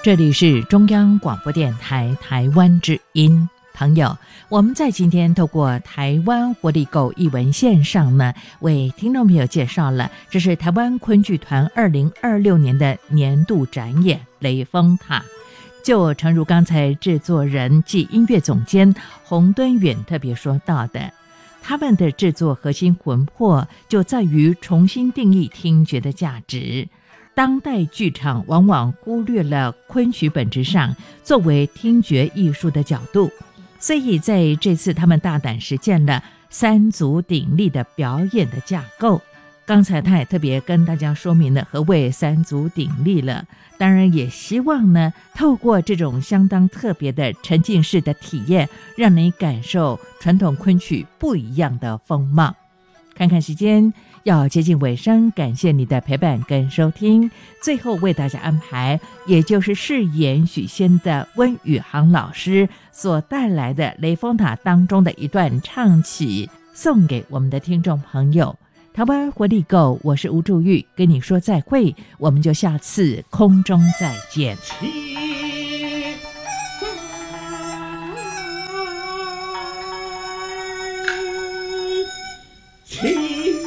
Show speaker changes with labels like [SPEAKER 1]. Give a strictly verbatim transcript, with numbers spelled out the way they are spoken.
[SPEAKER 1] 这里是中央广播电台台湾之音。朋友，我们在今天透过台湾活力购艺文线上呢，为听众朋友介绍了这是台湾昆剧团二零二六年的年度展演《雷峰塔》。就诚如刚才制作人暨音乐总监洪敦远特别说到的，他们的制作核心魂魄就在于重新定义听觉的价值。当代剧场往往忽略了昆曲本质上作为听觉艺术的角度，所以在这次他们大胆实践了三足鼎立的表演的架构。刚才他也特别跟大家说明了何谓三足鼎立了，当然也希望呢透过这种相当特别的沉浸式的体验，让你感受传统昆曲不一样的风貌。看看时间要接近尾声，感谢你的陪伴跟收听。最后为大家安排，也就是饰演许仙的温宇航老师所带来的《雷峰塔》当中的一段唱曲，送给我们的听众朋友。台湾活力购，我是吴祝玉，跟你说再会，我们就下次空中再见。